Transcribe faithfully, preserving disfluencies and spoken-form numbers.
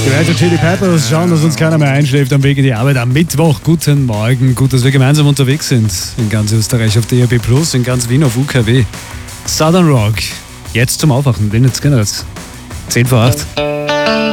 Die Red Hot Chili Peppers schauen, dass uns keiner mehr einschläft am Weg in die Arbeit am Mittwoch. Guten Morgen, gut, dass wir gemeinsam unterwegs sind. In ganz Österreich auf D A B Plus, in ganz Wien auf U K W. Southern Rock, jetzt zum Aufwachen, wen jetzt genau? zehn vor acht.